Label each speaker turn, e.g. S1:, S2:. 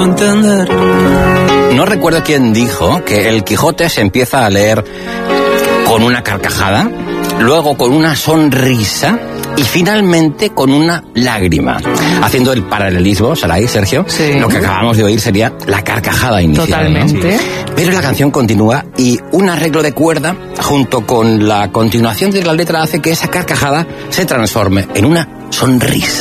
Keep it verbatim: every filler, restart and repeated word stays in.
S1: entender.
S2: No recuerdo quién dijo que el Quijote se empieza a leer con una carcajada, luego con una sonrisa y finalmente con una lágrima. Haciendo el paralelismo, Saray, Sergio,
S3: sí.
S2: Lo que acabamos de oír sería la carcajada inicial.
S3: Totalmente.
S2: ¿No? Pero la canción continúa y un arreglo de cuerda junto con la continuación de la letra hace que esa carcajada se transforme en una sonrisa.